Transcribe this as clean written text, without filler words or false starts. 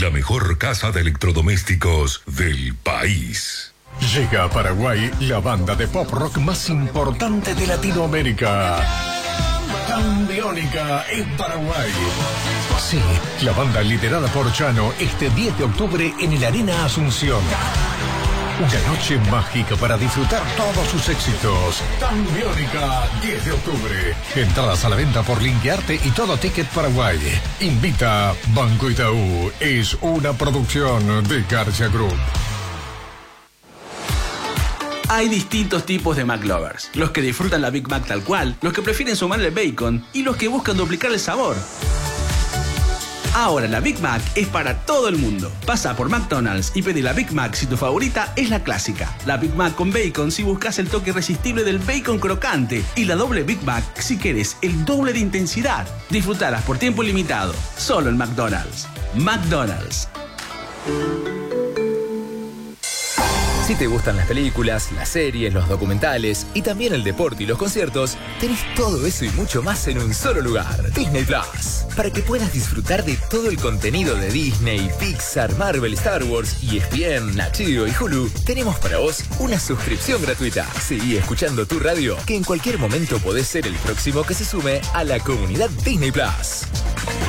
la mejor casa de electrodomésticos del país. Llega a Paraguay la banda de pop rock más importante de Latinoamérica. Cambiónica en Paraguay. Sí, la banda liderada por Chano este 10 de octubre en el Arena Asunción. Una noche mágica para disfrutar todos sus éxitos. Cambiónica, 10 de octubre. Entradas a la venta por Linkearte y Todo Ticket Paraguay. Invita Banco Itaú. Es una producción de García Group. Hay distintos tipos de McLovers. Los que disfrutan la Big Mac tal cual, los que prefieren sumarle el bacon y los que buscan duplicar el sabor. Ahora la Big Mac es para todo el mundo. Pasa por McDonald's y pedí la Big Mac si tu favorita es la clásica. La Big Mac con bacon si buscas el toque irresistible del bacon crocante. Y la doble Big Mac si querés el doble de intensidad. Disfrutalas por tiempo limitado. Solo en McDonald's. McDonald's. Si te gustan las películas, las series, los documentales y también el deporte y los conciertos, tenés todo eso y mucho más en un solo lugar. Disney Plus. Para que puedas disfrutar de todo el contenido de Disney, Pixar, Marvel, Star Wars, ESPN, Nat Geo y Hulu, tenemos para vos una suscripción gratuita. Seguí escuchando tu radio, que en cualquier momento podés ser el próximo que se sume a la comunidad Disney Plus.